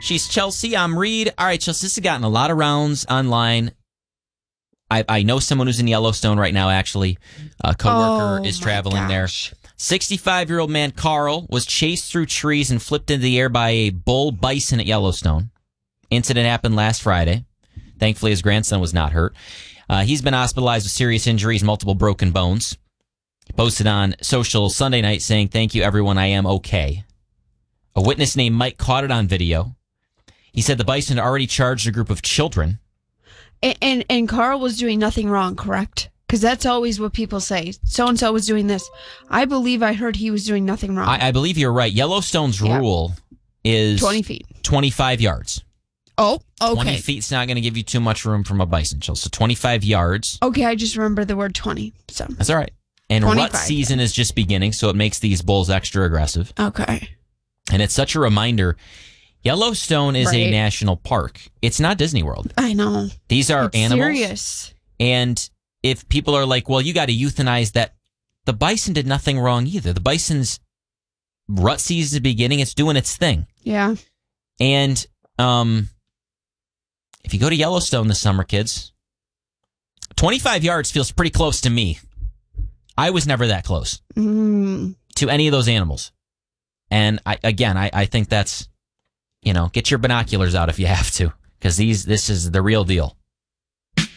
She's Chelsea. I'm Reed. All right, Chelsea, this has gotten a lot of rounds online. I know someone who's in Yellowstone right now, actually. A coworker is traveling there. 65-year-old man Carl was chased through trees and flipped into the air by a bull bison at Yellowstone. Incident happened last Friday. Thankfully, his grandson was not hurt. He's been hospitalized with serious injuries, multiple broken bones. He posted on social Sunday night saying, "Thank you, everyone. I am okay." A witness named Mike caught it on video. He said the bison had already charged a group of children. And Carl was doing nothing wrong, correct? Because that's always what people say. So-and-so was doing this. I believe I heard he was doing nothing wrong. I believe you're right. Yellowstone's rule is 20 feet. 25 yards. Oh, okay. 20 feet's not going to give you too much room from a bison, Chelsea. So 25 yards. Okay, I just remember the word 20. So that's all right. And rut season is just beginning, so it makes these bulls extra aggressive. Okay. And it's such a reminder. Yellowstone is a national park. It's not Disney World. I know. These are animals. Serious. And if people are like, well, you got to euthanize that, the bison did nothing wrong either. The bison's rut season is beginning. It's doing its thing. Yeah. And if you go to Yellowstone this summer, kids, 25 yards feels pretty close to me. I was never that close to any of those animals. And I think that's, get your binoculars out if you have to, because this is the real deal.